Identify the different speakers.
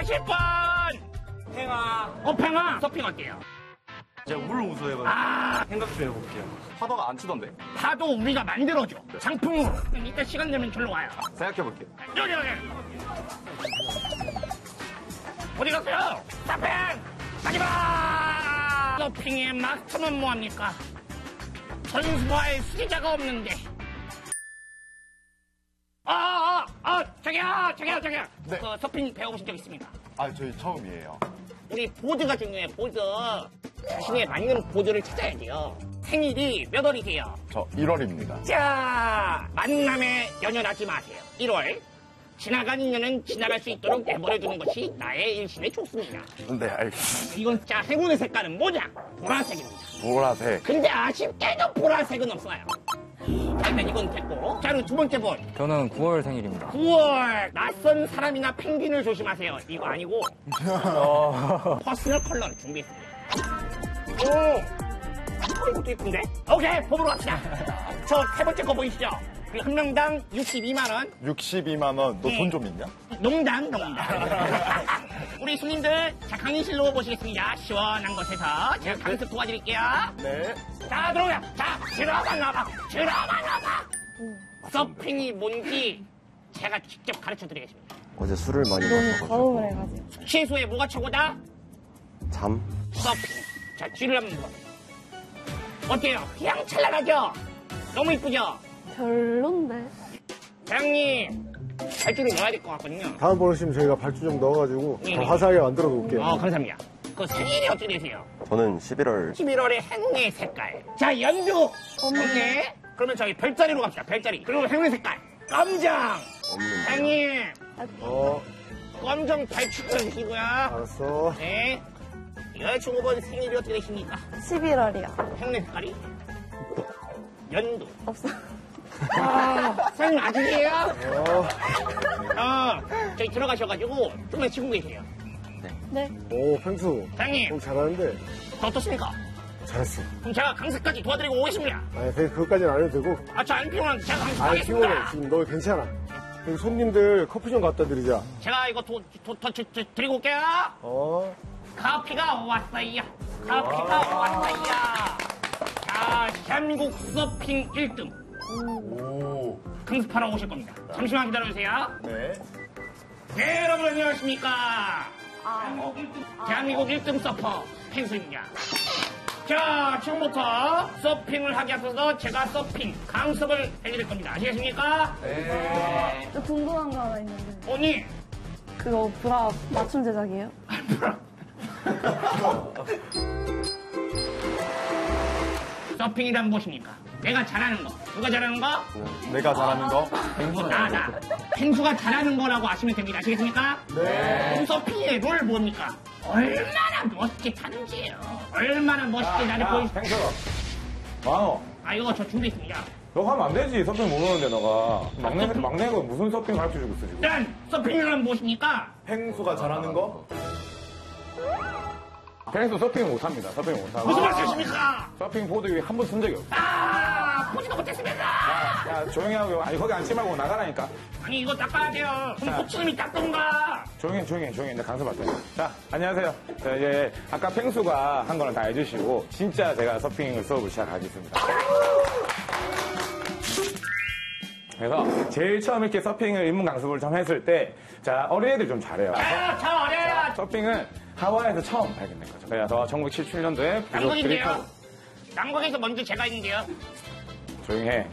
Speaker 1: 하실 분!
Speaker 2: 팽아.
Speaker 1: 팽아! 서핑 어때요?
Speaker 3: 제가 물 우수해가지고 생각 좀 해볼게요. 파도가 안 치던데?
Speaker 1: 파도 우리가 만들어줘. 상품으로. 이따 시간 되면 절로 와요.
Speaker 3: 생각해볼게요.
Speaker 1: 여기. 어디 갔어요? 서핑! 마지막! 서핑의 마스터는 뭐합니까? 선수와의 수리자가 없는데. 저기요.
Speaker 4: 네.
Speaker 1: 그 서핑 배워보신 적 있습니까?
Speaker 4: 저희 처음이에요.
Speaker 1: 우리 보드가 중요해, 보드. 자신에 맞는 보드를 찾아야 돼요. 생일이 몇 월이세요?
Speaker 4: 저 1월입니다.
Speaker 1: 자, 만남에 연연하지 마세요. 1월. 지나간 인연은 지나갈 수 있도록 내버려두는 것이 나의 일심에 좋습니다.
Speaker 4: 네, 알겠습니다.
Speaker 1: 이건 자, 행운의 색깔은 뭐냐? 보라색입니다.
Speaker 4: 보라색.
Speaker 1: 근데 아쉽게도 보라색은 없어요. 자, 일단 이건 됐고. 자, 그리고 두 번째 분.
Speaker 2: 저는 9월 생일입니다.
Speaker 1: 9월. 낯선 사람이나 펭귄을 조심하세요. 이거 아니고. 퍼스널 컬러를 준비했습니다. 이것도 이쁜데? 오케이, 뽑으러 갑시다. 저 세 번째 거 보이시죠? 한 명당 62만원.
Speaker 4: 62만 원. 너 돈 좀 있냐?
Speaker 1: 농담. 우리 손님들, 자, 강의실로 모시겠습니다. 시원한 곳에서 제가 강습 도와드릴게요.
Speaker 4: 네.
Speaker 1: 자, 들어오야. 자, 들어만 나봐. 서핑이 뭔지 제가 직접 가르쳐 드리겠습니다.
Speaker 5: 어제 술을 많이
Speaker 6: 너무
Speaker 5: 마셔가지고
Speaker 6: 거울 해가지고.
Speaker 1: 최소의 뭐가 최고다?
Speaker 5: 잠?
Speaker 1: 서핑. 자, 뒤를 한번 봐. 어때요? 휘황찬란하죠? 너무 이쁘죠?
Speaker 6: 별론데.
Speaker 1: 사장님, 발주를 넣어야 될 것 같거든요.
Speaker 7: 다음번에 오시면 저희가 발주 좀 넣어가지고
Speaker 1: 네.
Speaker 7: 더 화사하게 만들어 놓을게요.
Speaker 1: 감사합니다. 그 생일이 어떻게 되세요?
Speaker 5: 저는 11월
Speaker 1: 11월의 행운의 색깔. 자, 연두. 없네. 그러면 저희 별자리로 갑시다. 별자리. 그리고 행운의 색깔. 검정.
Speaker 5: 없는
Speaker 1: 사장님,
Speaker 7: 어,
Speaker 1: 검정 발주해 주시고요.
Speaker 7: 알았어.
Speaker 1: 네. 여자친구분 생일이 어떻게 되십니까?
Speaker 6: 11월이요.
Speaker 1: 행운의 색깔이? 연두.
Speaker 6: 없어.
Speaker 1: 사장님 아직이에요?
Speaker 7: 어,
Speaker 1: 저희 들어가셔가지고 좀만 쉬고 계세요.
Speaker 6: 네.
Speaker 7: 오, 펭수.
Speaker 1: 사장님,
Speaker 7: 잘하는데.
Speaker 1: 저 어떻습니까?
Speaker 7: 잘했어.
Speaker 1: 그럼 제가 강습까지 도와드리고 오겠습니다.
Speaker 7: 그것까지는 안 해도 되고.
Speaker 1: 저 안 피곤한데 제가
Speaker 7: 피곤해.
Speaker 1: 강습하겠습니다.
Speaker 7: 지금 너 괜찮아. 여기 손님들 커피 좀 갖다 드리자.
Speaker 1: 제가 이거 드리고 올게요. 커피가 왔어요. 자, 대한민국 서핑 1등. 강습하러 오실 겁니다. 잠시만 기다려주세요.
Speaker 4: 네.
Speaker 1: 네, 여러분 안녕하십니까. 대한민국 1등 서퍼 펭수입니다. 자, 지금부터 서핑을 하기 앞서서 제가 서핑 강습을 해드릴 겁니다. 아시겠습니까?
Speaker 6: 저 궁금한 거 하나 있는데.
Speaker 1: 언니,
Speaker 6: 그거 브라 맞춤 제작이에요?
Speaker 1: 서핑이란 무엇입니까? 내가 잘하는 거. 누가 잘하는 거?
Speaker 4: 내가 잘하는 거?
Speaker 1: 나. 펭수가 잘하는 거라고 아시면 됩니다. 아시겠습니까? 네. 서핑의 룰 뭡니까? 얼마나 멋있게 타는지요. 얼마나 멋있게 나를 보여주세요.
Speaker 8: 펭수 만호
Speaker 1: 이거 저 준비했습니다.
Speaker 8: 너 하면 안 되지. 서핑 모르는데 너가 막내가 무슨 서핑 가르쳐주고 있어 지금.
Speaker 1: 일단 서핑이란 무엇입니까?
Speaker 4: 펭수가 잘하는 거?
Speaker 8: 펭수 서핑 못합니다. 서핑 못하고.
Speaker 1: 무슨 말씀이십니까?
Speaker 8: 서핑 보드 위에 한 번 쓴 적이 없어.
Speaker 1: 보지도 못했습니다.
Speaker 8: 야 조용히 하고. 아니 거기 앉지 말고 나가라니까.
Speaker 1: 아니 이거 닦아야 돼요. 그럼 코치님이 닦던가.
Speaker 8: 조용히 이제 강습할 테니까. 자 안녕하세요. 자, 이제 아까 펭수가 한 거는 다 해주시고 진짜 제가 서핑 수업을 시작하겠습니다. 그래서 제일 처음 이렇게 서핑을 입문 강습을 좀 했을 때, 자, 어린애들 좀 잘해요.
Speaker 1: 저 어려요.
Speaker 8: 서핑은 하와이에서 처음 발견된 거죠. 그래서 1977년도에
Speaker 1: 남극인데요. 남극에서 먼저 제가 있는데요.
Speaker 8: 조용히 해.